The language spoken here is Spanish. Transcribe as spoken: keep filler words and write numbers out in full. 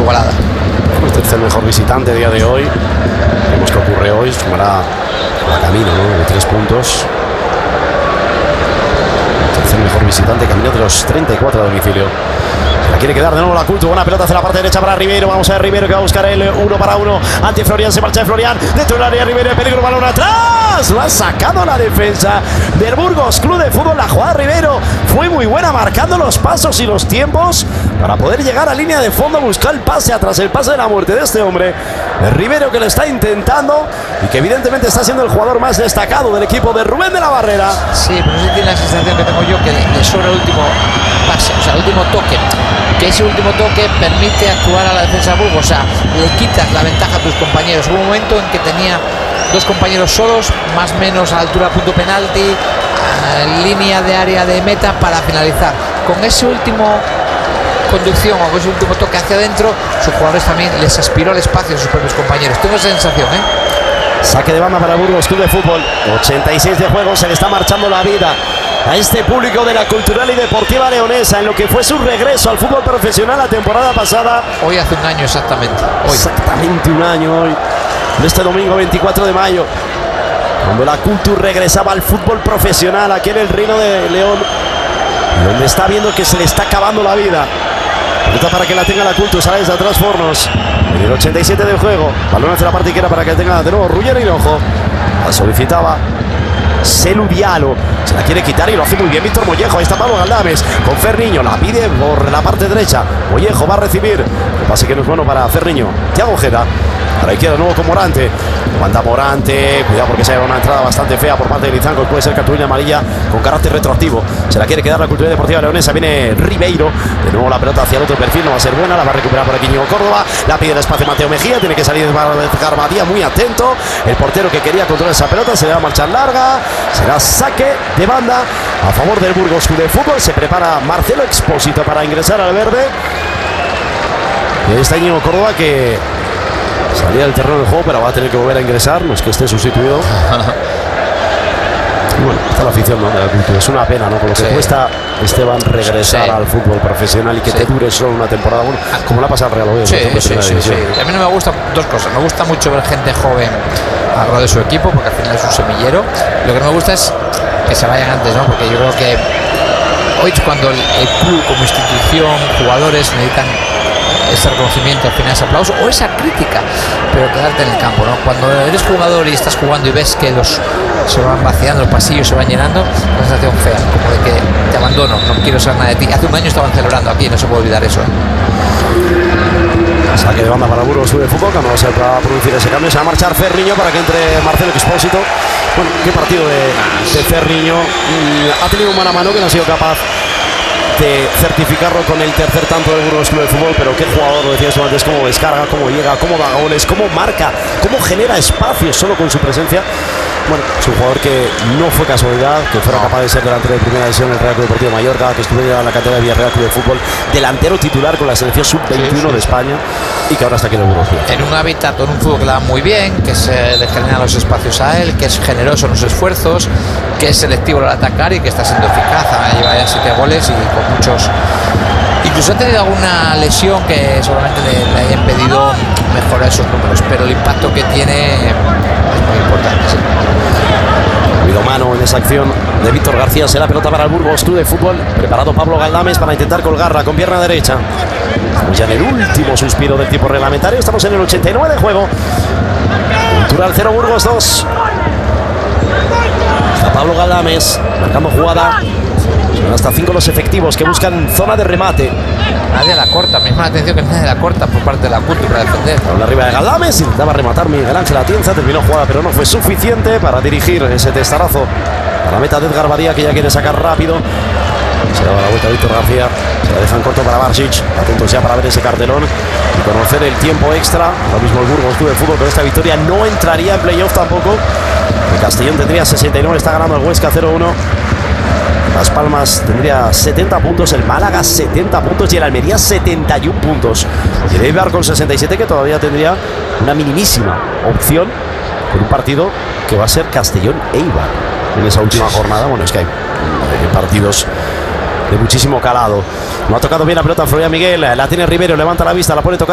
igualada. El tercer mejor visitante a día de hoy. Vemos que ocurre hoy, sumará a camino, ¿no?, de tres puntos. El tercer mejor visitante, camino de los treinta y cuatro de domicilio. La quiere quedar de nuevo la Culto. Buena pelota hacia la parte derecha para Ribeiro. Vamos a ver Ribeiro que va a buscar el uno para uno ante Florian. Se marcha de Florian dentro del área. Ribeiro en peligro. Balón atrás. Lo ha sacado la defensa del Burgos Club de Fútbol. La jugada de Ribeiro fue muy buena, marcando los pasos y los tiempos para poder llegar a línea de fondo, buscar el pase atrás, el pase de la muerte de este hombre. El Ribeiro que lo está intentando y que evidentemente está siendo el jugador más destacado del equipo de Rubén de la Barrera. Sí, pero sí tiene la sensación que tengo yo que le sobra el último pase, o sea, el último toque. Que ese último toque permite actuar a la defensa de Burgos, o sea, le quitas la ventaja a tus compañeros. Hubo un momento en que tenía dos compañeros solos, más o menos a altura punto penalti, a línea de área de meta para finalizar. Con ese último conducción o con ese último toque hacia adentro, sus jugadores también les aspiró al espacio a sus propios compañeros. Tengo esa sensación, ¿eh? Saque de banda para Burgos Club de Fútbol. ochenta y seis de juego, se le está marchando la vida a este público de la Cultural y Deportiva Leonesa en lo que fue su regreso al fútbol profesional la temporada pasada. Hoy hace un año exactamente. Hoy. Exactamente un año hoy. Este domingo veinticuatro de mayo, cuando la Cultur regresaba al fútbol profesional aquí en el Reino de León, donde está viendo que se le está acabando la vida. Pelota para que la tenga la Cultur, sale desde atrás Fornos. En el ochenta y siete del juego, balón hacia la parte izquierda para que la tenga de nuevo Ruggero Hinojo. La solicitaba Selu Diallo, se la quiere quitar y lo hace muy bien Víctor Mollejo. Ahí está Pablo Galdames con Ferniño, la pide por la parte derecha. Mollejo va a recibir, el pase que no es bueno para Ferniño. Thiago Ojeda a la izquierda, nuevo con Morante. Manda Morante, cuidado porque se ha llevado una entrada bastante fea por parte de Lizanco. Puede ser cartulina amarilla con carácter retroactivo. Se la quiere quedar la Cultural Deportiva Leonesa. Viene Ribeiro, de nuevo la pelota hacia el otro perfil, no va a ser buena. La va a recuperar por aquí Íñigo Córdoba. La pide el espacio Mateo Mejía, tiene que salir de Garmadía, muy atento. El portero que quería controlar esa pelota, se le va a marchar larga. Será saque de banda a favor del Burgos Club de Fútbol. Se prepara Marcelo Expósito para ingresar al verde. Y ahí está Íñigo Córdoba que salía del terreno del juego, pero va a tener que volver a ingresar. No es que esté sustituido. Bueno, está la afición, ¿no?, de la Cultura. Es una pena, ¿no?, con lo que sí cuesta, Esteban, regresar sí. al fútbol profesional y que sí. te dure solo una temporada. Bueno, como la pasa al Real Oviedo. Sí, sí, sí, sí. A mí no me gustan dos cosas. Me gusta mucho ver gente joven al lado de su equipo, porque al final es un semillero. Lo que no me gusta es que se vayan antes, ¿no?, porque yo creo que hoy es cuando el, el club como institución, jugadores necesitan ese reconocimiento, al final ese aplauso o esa crítica, pero quedarte en el campo, ¿no? Cuando eres jugador y estás jugando y ves que los se van vaciando, los pasillos se van llenando, una sensación fea, como de que te abandono, no quiero saber nada de ti. Hace un año estaban celebrando aquí, no se puede olvidar eso, ¿eh? Saque de banda para Burgos Club de Fútbol, que no va a ser para producir ese cambio. Se va a marchar Ferniño para que entre Marcelo Expósito. Bueno, qué partido de, de Ferniño. Ha tenido un mano a mano que no ha sido capaz de certificarlo con el tercer tanto del Burgos Club de Fútbol, pero qué jugador, lo decías antes, cómo descarga, cómo llega, cómo da goles, cómo marca, cómo genera espacios solo con su presencia. Bueno, es un jugador que no fue casualidad que fuera capaz de ser delantero de primera división en el Real Club Deportivo Mallorca, que estuviera en la cantera de Villarreal Club de Fútbol, delantero titular con la selección sub veintiuno sí, sí. de España, y que ahora está aquí en el Burgos. En un hábitat, en un fútbol que le da muy bien, que se le genera los espacios a él, que es generoso en los esfuerzos, que es selectivo al atacar y que está siendo eficaz. Lleva ya siete goles y con muchos. Incluso ha tenido alguna lesión que seguramente le, le haya impedido mejorar esos números, pero el impacto que tiene es muy importante. Sí. Ha habido mano en esa acción de Víctor García. Será pelota para el Burgos Club de Fútbol. Preparado Pablo Galdames para intentar colgarla con pierna derecha. Estamos ya en el último suspiro del tiempo reglamentario. Estamos en el ochenta y nueve de juego. Cultural cero, Burgos dos. Está Pablo Galdames marcando jugada. Son hasta cinco los efectivos que buscan zona de remate. Nadie la corta, me llama la atención que nadie la corta por parte de la Cultura para defender. Por arriba de Galdames, intentaba rematar Miguel Ángel Atienza, terminó jugada, pero no fue suficiente para dirigir ese testarazo a la meta de Edgar Badía, que ya quiere sacar rápido. Se da la vuelta a Víctor García, se la dejan corto para Barsic, atentos ya para ver ese cartelón y conocer el tiempo extra. Ahora mismo el Burgos Club de Fútbol con esta victoria no entraría en playoff tampoco. El Castellón tendría sesenta y nueve, está ganando el Huesca cero uno. Las Palmas tendría setenta puntos, el Málaga setenta puntos y el Almería setenta y uno puntos. Y el Eibar con sesenta y siete, que todavía tendría una minimísima opción con un partido que va a ser Castellón-Eibar en esa última jornada. Bueno, es que hay, hay partidos de muchísimo calado. No ha tocado bien la pelota Florian Miguel, la tiene Ribeiro, levanta la vista, la pone tocada.